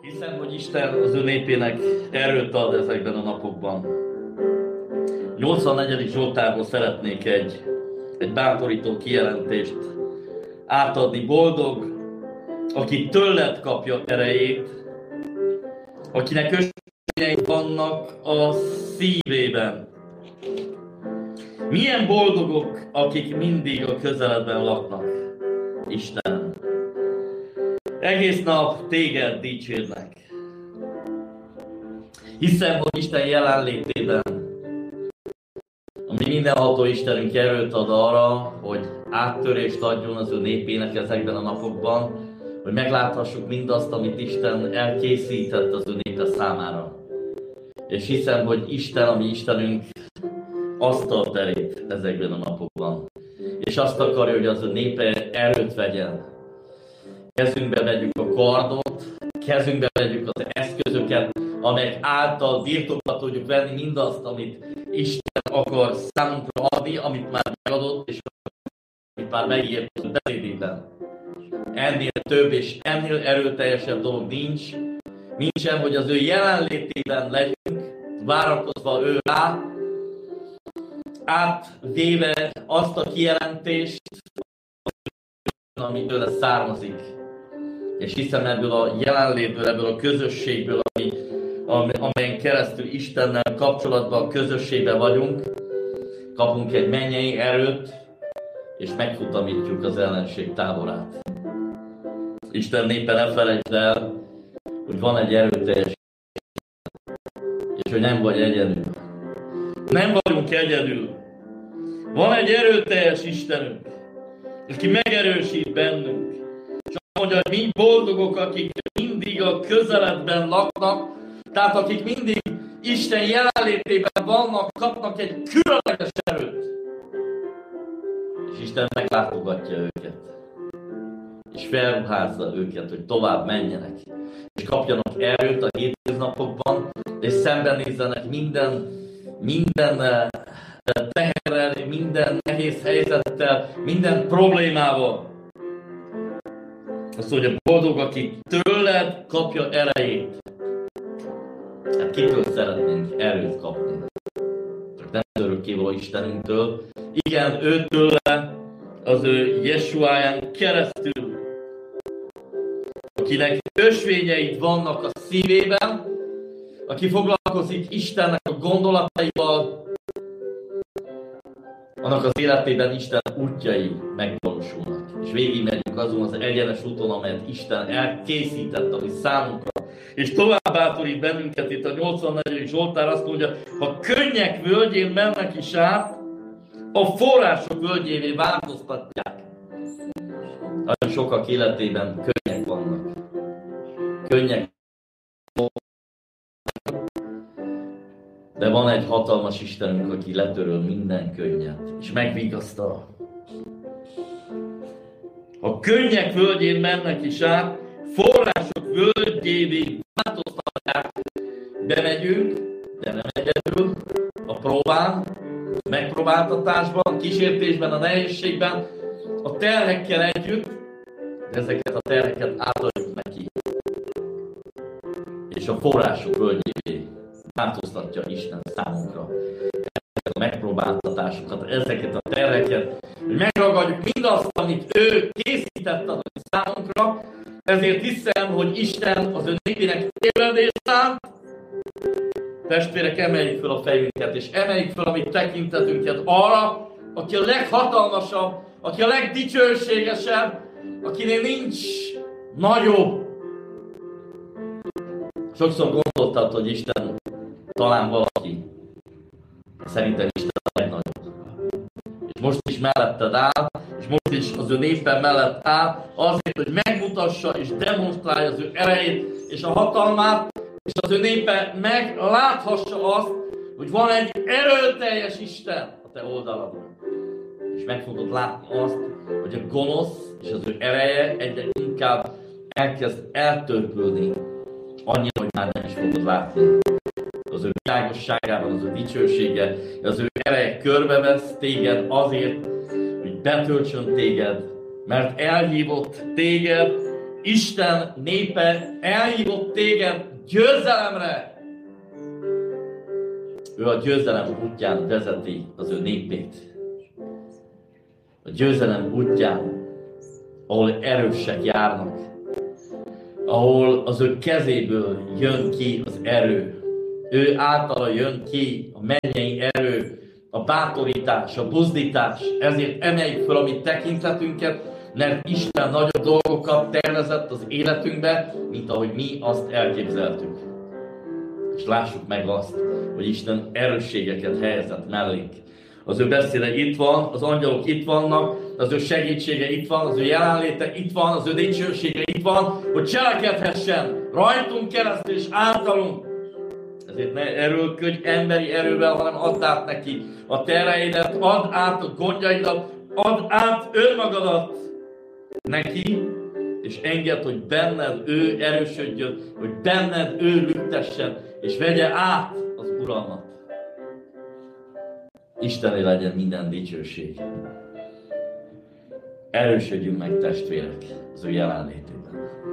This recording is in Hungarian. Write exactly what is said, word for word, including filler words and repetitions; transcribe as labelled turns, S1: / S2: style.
S1: Hiszem, hogy Isten az ő népének erőt ad ezekben a napokban. nyolcvannegyedik Zsoltárból szeretnék egy, egy bátorító kijelentést átadni. Boldog, aki tőled kapja erejét, akinek ösvényei vannak a szívében. Milyen boldogok, akik mindig a közeledben laknak, Isten. Egész nap téged dicsérnek. Hiszem, hogy Isten jelenlétében, ami mindenható Istenünk erőt ad arra, hogy áttörést adjon az ő népének ezekben a napokban, hogy megláthassuk mindazt, amit Isten elkészített az ő népe számára. És hiszem, hogy Isten, ami Istenünk, asztalt terít ezekben a napokban. És azt akarja, hogy az ő népe erőt vegyen. Kezünkbe vegyük a kardot, kezünkbe vegyük az eszközöket, amelyek által birtokba tudjuk venni mindazt, amit Isten akar számunkra adni, amit már megadott, és amit már megírt a beszédében. Ennél több és ennél erőteljesebb dolog nincs. Nincsen, hogy az ő jelenlétében legyünk, várakozva ő rá, átvéve azt a kijelentést, ami tőle származik. És hiszem, ebből a jelenlétből, ebből a közösségből, ami, amelyen keresztül Istennel kapcsolatban, közösségben vagyunk, kapunk egy mennyei erőt, és megfutamítjuk az ellenség táborát. Isten népe, ne felejtsd el, hogy van egy erőteljes, és hogy nem vagy egyedül. Nem vagyunk egyedül. Van egy erőteljes Istenünk, aki megerősít bennünk. És azt mondja, hogy mi boldogok, akik mindig a közeledben laknak, tehát akik mindig Isten jelenlétében vannak, kapnak egy különleges erőt. És Isten meglátogatja őket. És felruházza őket, hogy tovább menjenek. És kapjanak erőt a hétköznapokban, és szembenézzenek minden, minden teherrel, minden nehéz helyzettel, minden problémával. Azt mondja, boldog, aki tőled kapja erejét. Hát kitől szeretnénk erőt kapni? Csak nem örökkévaló Istenünktől. Igen, őtőle, az ő Jesuáján keresztül, akinek ösvényeit vannak a szívében, aki foglalkozik Istennek a gondolataival, annak az életében Isten útjai megvalósulnak. És végigmegyünk azon az egyenes úton, amelyet Isten elkészített a mi számunkra. És tovább bátorít bennünket itt a nyolcvannegyedik Zsoltár, azt mondja, ha könnyek völgyén mennek is át, a források völgyévé változtatják. Nagyon sokak életében könnyek vannak. Könnyek. De van egy hatalmas Istenünk, aki letöröl minden könnyet, és megvigasztal. Ha könnyek völgyén mennek is át, források völgyévé változtatják. Bemegyünk, de nem egyedül, a próbán, a megpróbáltatásban, a kísértésben, a nehézségben, a terhekkel együtt, de ezeket a terheket átadjuk neki. És a források völgyévé változtatja Isten számunkra. Ezeket a megpróbáltatásokat, ezeket a terheket, hogy megragadjuk mindazt, amit ő készített a számunkra, ezért hiszem, hogy Isten az ő népének tévedést szánt. Testvérek, emeljük fel a fejünket, és emeljük fel a mi tekintetünket arra, aki a leghatalmasabb, aki a legdicsőségesebb, akinél nincs nagyobb. Sokszor gondoltad, hogy Isten talán valaki. Szerintem Isten a legnagyobb. És most is melletted áll, és most is az ő népen mellett áll, azért, hogy megmutassa és demonstrálja az ő erejét és a hatalmát, és az ő népe megláthassa azt, hogy van egy erőteljes Isten a te oldaladon. És meg fogod látni azt, hogy a gonosz és az ő ereje egyre inkább elkezd eltörpülni. Annyira, hogy már nem is fogod látni. Az ő világosságában, az ő dicsősége, az ő ereje körbevesz téged azért, hogy betöltsön téged, mert elhívott téged Isten népe elhívott téged győzelemre. Ő a győzelem útján vezeti az ő népét. A győzelem útján, ahol erősek járnak, ahol az ő kezéből jön ki az erő. Ő általa jön ki a mennyei erő, a bátorítás, a buzdítás. Ezért emeljük fel a mi tekintetünket, mert Isten nagyobb dolgokat tervezett az életünkbe, mint ahogy mi azt elképzeltük. És lássuk meg azt, hogy Isten erősségeket helyezett mellénk. Az ő beszéde itt van, az angyalok itt vannak, az ő segítsége itt van, az ő jelenléte itt van, az ő dicsősége itt van, hogy cselekedhessen rajtunk keresztül és általunk. Ezért ne erőlködj emberi erővel, hanem add át neki a terheidet, add át a gondjaidat, add át önmagadat neki, és engedd, hogy benned ő erősödjön, hogy benned ő lüktessen, és vegye át az uralmat. Istené legyen minden dicsőség. Erősödjünk meg, testvérek, az ő jelenlétében.